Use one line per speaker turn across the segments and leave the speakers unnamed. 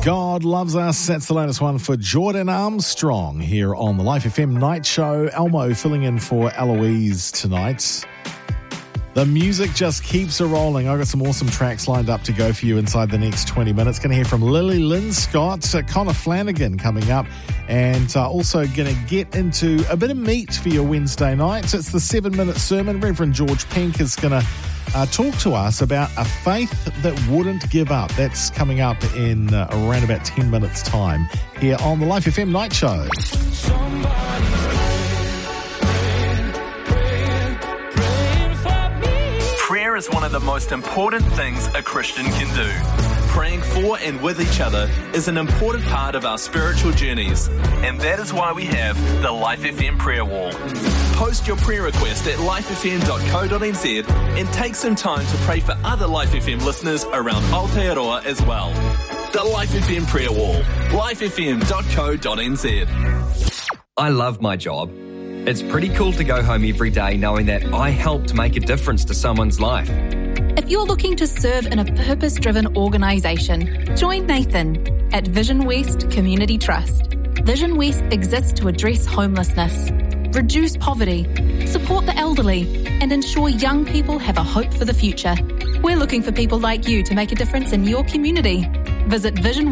God Loves Us. That's the latest one for Jordan Armstrong here on the Life FM Night Show. Elmo filling in for Eloise tonight. The music just keeps a rolling. I've got some awesome tracks lined up to go for you inside the next 20 minutes. Going to hear from Lily Lynn Scott, Connor Flanagan coming up, and also going to get into a bit of meat for your Wednesday night. It's the 7-minute sermon. Reverend George Pink is going to talk to us about a faith that wouldn't give up. That's coming up in around about 10 minutes' time here on the Life FM Night Show.
Prayer is one of the most important things a Christian can do. Praying for and with each other is an important part of our spiritual journeys, and that is why we have the Life FM Prayer Wall. Post your prayer request at lifefm.co.nz and take some time to pray for other Life FM listeners around Aotearoa as well. The Life FM Prayer Wall, lifefm.co.nz.
I love my job. It's pretty cool to go home every day knowing that I helped make a difference to someone's life.
If you're looking to serve in a purpose-driven organisation, join Nathan at Vision West Community Trust. Vision West exists to address homelessness, reduce poverty, support the elderly, and ensure young people have a hope for the future. We're looking for people like you to make a difference in your community. Visit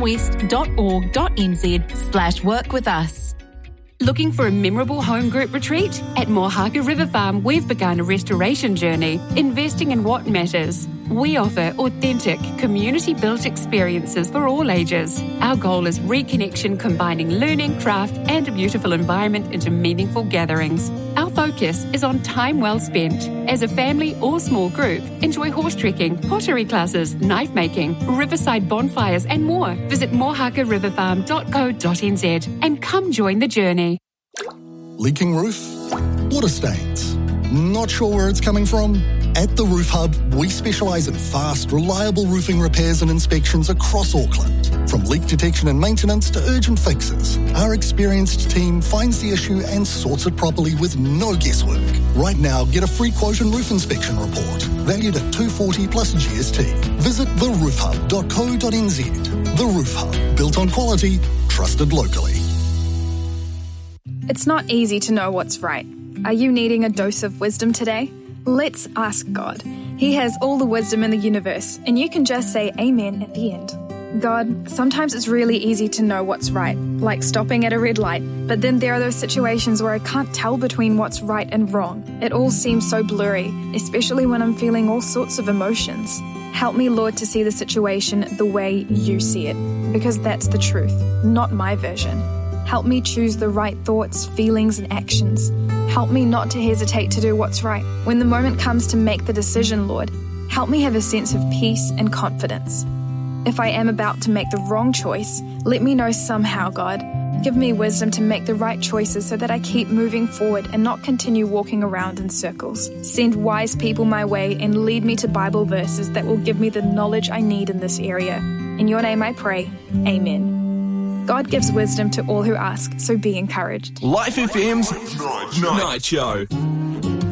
visionwest.org.nz/work with us.
Looking for a memorable home group retreat? At Mohaka River Farm, we've begun a restoration journey, investing in what matters. We offer authentic, community-built experiences for all ages. Our goal is reconnection, combining learning, craft, and a beautiful environment into meaningful gatherings. Our focus is on time well spent. As a family or small group, enjoy horse trekking, pottery classes, knife making, riverside bonfires, and more. Visit mohakariverfarm.co.nz and come join the journey.
Leaking roof? Water stains? Not sure where it's coming from? At the Roof Hub, we specialise in fast, reliable roofing repairs and inspections across Auckland. From leak detection and maintenance to urgent fixes, our experienced team finds the issue and sorts it properly with no guesswork. Right now, get a free quote and roof inspection report, valued at $240 plus GST. Visit theroofhub.co.nz. The Roof Hub, built on quality, trusted locally.
It's not easy to know what's right. Are you needing a dose of wisdom today? Let's ask God. He has all the wisdom in the universe, and you can just say amen at the end. God, sometimes it's really easy to know what's right, like stopping at a red light, but then there are those situations where I can't tell between what's right and wrong. It all seems so blurry, especially when I'm feeling all sorts of emotions. Help me, Lord, to see the situation the way you see it, because that's the truth, not my version. Help me choose the right thoughts, feelings, and actions. Help me not to hesitate to do what's right. When the moment comes to make the decision, Lord, help me have a sense of peace and confidence. If I am about to make the wrong choice, let me know somehow, God. Give me wisdom to make the right choices so that I keep moving forward and not continue walking around in circles. Send wise people my way and lead me to Bible verses that will give me the knowledge I need in this area. In your name I pray. Amen. God gives wisdom to all who ask, so be encouraged.
Life FM's Night Show.